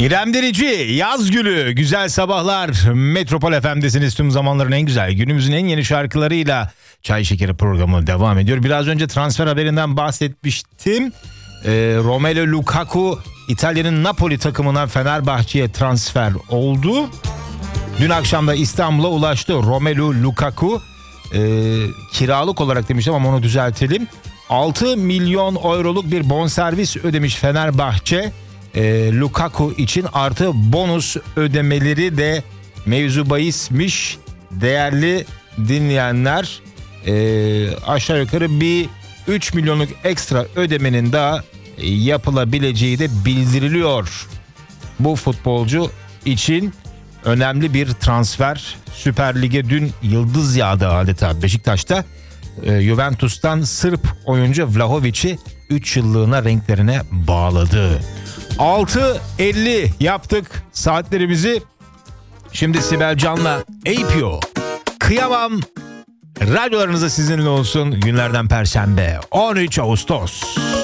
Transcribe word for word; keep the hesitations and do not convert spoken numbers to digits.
İrem Derici, yaz gülü, güzel sabahlar. Metropol F M'desiniz, tüm zamanların en güzel, günümüzün en yeni şarkılarıyla Çay Şekeri programı devam ediyor. Biraz önce transfer haberinden bahsetmiştim. Ee, Romelu Lukaku İtalya'nın Napoli takımından Fenerbahçe'ye transfer oldu. Dün akşam da İstanbul'a ulaştı. Romelu Lukaku e, kiralık olarak demiştim ama onu düzeltelim. altı milyon euroluk bir bonservis ödemiş Fenerbahçe e, Lukaku için, artı bonus ödemeleri de mevzu bahismiş. Değerli dinleyenler, e, aşağı yukarı bir üç milyonluk ekstra ödemenin daha yapılabileceği de bildiriliyor. Bu futbolcu için önemli bir transfer. Süper Lig'e dün yıldız yağdı adeta Beşiktaş'ta. E, Juventus'tan Sırp oyuncu Vlahovic'i üç yıllığına renklerine bağladı. altı elli yaptık saatlerimizi. Şimdi Sibel Can'la A P O. Kıyamam. Radyolarınızda sizinle olsun. Günlerden Perşembe on üç Ağustos.